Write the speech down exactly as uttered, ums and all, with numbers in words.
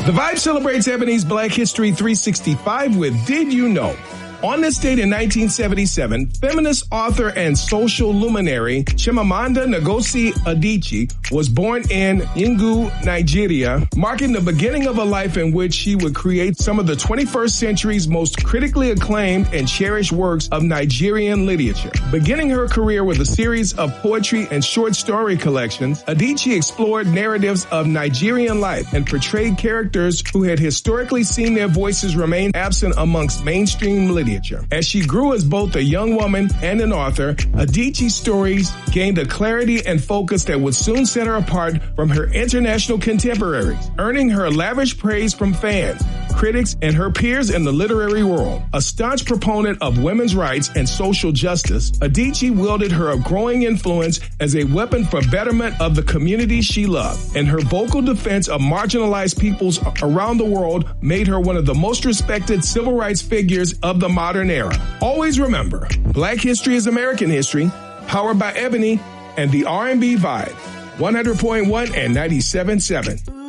The Vibe celebrates Ebony's Black History three sixty-five with Did You Know? On this date in nineteen seventy-seven, feminist author and social luminary Chimamanda Ngozi Adichie was born in Enugu, Nigeria, marking the beginning of a life in which she would create some of the twenty-first century's most critically acclaimed and cherished works of Nigerian literature. Beginning her career with a series of poetry and short story collections, Adichie explored narratives of Nigerian life and portrayed characters who had historically seen their voices remain absent amongst mainstream literature. As she grew as both a young woman and an author, Adichie's stories gained a clarity and focus that would soon set her apart from her international contemporaries, earning her lavish praise from fans, critics, and her peers in the literary world. A staunch proponent of women's rights and social justice, Adichie wielded her growing influence as a weapon for betterment of the communities she loved, and her vocal defense of marginalized peoples around the world made her one of the most respected civil rights figures of the modern era. Always remember, Black history is American history, powered by Ebony and the R and B Vibe, one hundred point one and ninety-seven point seven.